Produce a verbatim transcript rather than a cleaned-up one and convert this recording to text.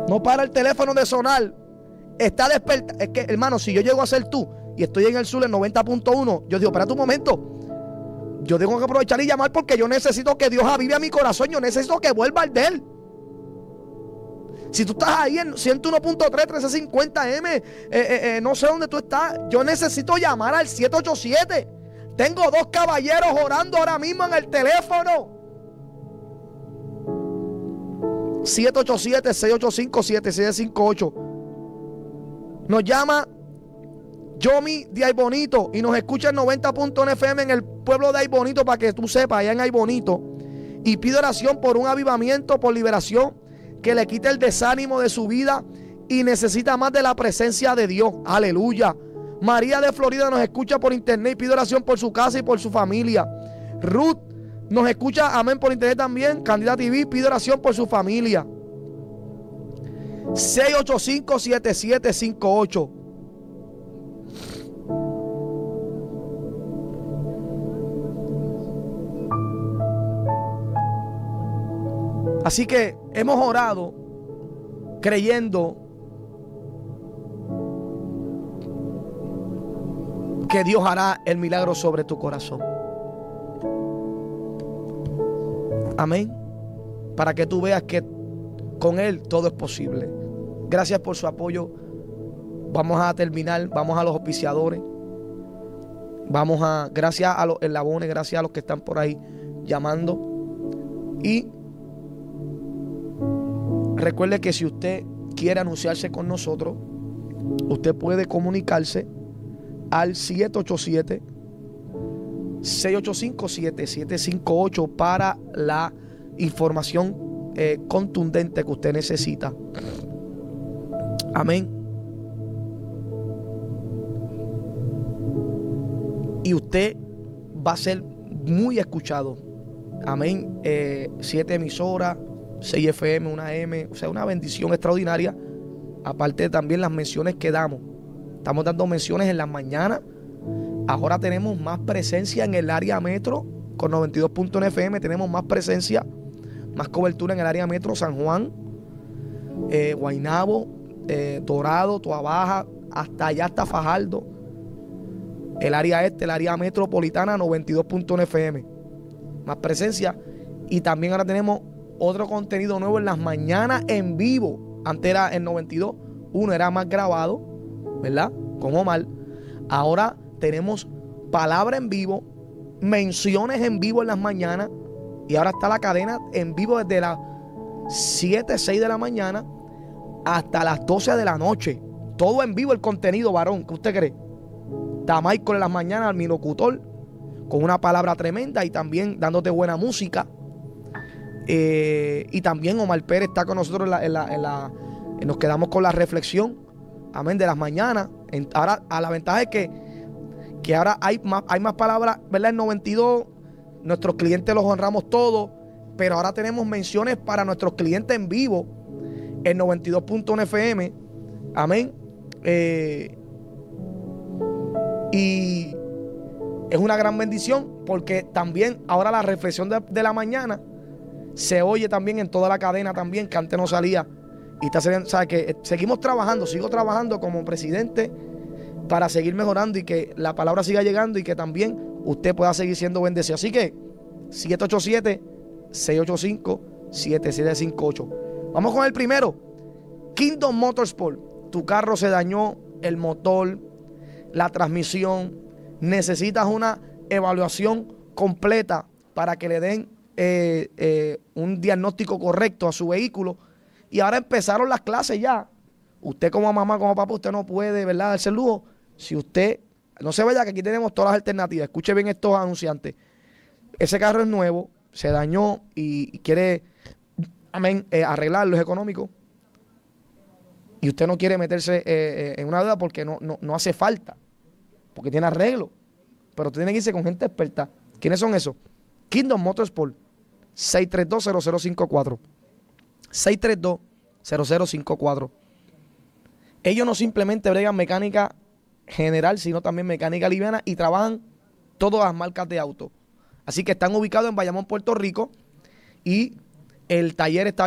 No para el teléfono de sonar. Está despertado. Es que, hermano, si yo llego a ser tú y estoy en el sur en noventa punto uno, yo digo, espérate un momento. Yo tengo que aprovechar y llamar porque yo necesito que Dios avive a mi corazón. Yo necesito que vuelva al de Él. Si tú estás ahí en ciento uno punto tres, trece cincuenta M, eh, eh, eh, no sé dónde tú estás, yo necesito llamar al siete ocho siete. Tengo dos caballeros orando ahora mismo en el teléfono. siete ocho siete, seis ocho cinco, siete siete cinco ocho. Nos llama Yomi de Ay Bonito y nos escucha en noventa punto uno F M en el pueblo de Ay Bonito, para que tú sepas, allá en Ay Bonito. Y pide oración por un avivamiento, por liberación, que le quite el desánimo de su vida y necesita más de la presencia de Dios. Aleluya. María de Florida nos escucha por internet y pide oración por su casa y por su familia. Ruth nos escucha, amén, por internet también. Candida T V pide oración por su familia. seis ocho cinco, siete siete cinco ocho. Así que hemos orado creyendo que Dios hará el milagro sobre tu corazón. Amén. Para que tú veas que con Él todo es posible. Gracias por su apoyo. Vamos a terminar. Vamos a los auspiciadores. Vamos a, gracias a los eslabones, gracias a los que están por ahí llamando. Y recuerde que si usted quiere anunciarse con nosotros, usted puede comunicarse al siete ocho siete, seis ocho cinco, siete siete cinco ocho para la información eh, contundente que usted necesita. Amén. Y usted va a ser muy escuchado. Amén. Eh, siete emisoras, seis F M, una M, o sea, una bendición extraordinaria. Aparte de también las menciones que damos. Estamos dando menciones en las mañanas. Ahora tenemos más presencia en el área metro. Con noventa y dos punto uno F M tenemos más presencia, más cobertura en el área metro. San Juan, eh, Guaynabo, eh, Dorado, Toabaja, hasta allá, hasta Fajardo. El área este, el área metropolitana, noventa y dos punto uno F M. Más presencia. Y también ahora tenemos otro contenido nuevo en las mañanas en vivo. Antes era en noventa y dos. Uno era más grabado, ¿verdad? Con Omar. Ahora tenemos palabra en vivo, menciones en vivo en las mañanas. Y ahora está la cadena en vivo desde las siete, seis de la mañana hasta las doce de la noche. Todo en vivo el contenido, varón. ¿Qué usted cree? Está Michael en las mañanas, mi locutor, con una palabra tremenda y también dándote buena música. Eh, y también Omar Pérez está con nosotros en la, en la, en la, en nos quedamos con la reflexión, amén, de las mañanas. En, ahora, a la ventaja es que, que ahora hay más, hay más palabras, ¿verdad? En noventa y dos, nuestros clientes los honramos todos, pero ahora tenemos menciones para nuestros clientes en vivo en noventa y dos punto uno F M, amén. Eh, y es una gran bendición porque también ahora la reflexión de, de la mañana se oye también en toda la cadena también, que antes no salía. Y está saliendo, o sea, que seguimos trabajando, sigo trabajando como presidente para seguir mejorando y que la palabra siga llegando y que también usted pueda seguir siendo bendecido. Así que siete ocho siete, seis ocho cinco, siete siete cinco ocho. Vamos con el primero. Kingdom Motorsport. Tu carro se dañó, el motor, la transmisión. Necesitas una evaluación completa para que le den eh, eh, un diagnóstico correcto a su vehículo. Y ahora empezaron las clases ya. Usted como mamá, como papá, usted no puede, ¿verdad?, darse el lujo. Si usted, no se vaya, que aquí tenemos todas las alternativas. Escuche bien estos anunciantes. Ese carro es nuevo, se dañó y, y quiere, amén, eh, arreglarlo, es económico. Y usted no quiere meterse eh, eh, en una deuda porque no, no, no hace falta. Porque tiene arreglo. Pero usted tiene que irse con gente experta. ¿Quiénes son esos? Kingdom Motorsport. seis tres dos, cero cero cinco cuatro. seis tres dos, cero cero cinco cuatro. Ellos no simplemente bregan mecánica general, sino también mecánica liviana y trabajan todas las marcas de auto. Así que están ubicados en Bayamón, Puerto Rico, y el taller está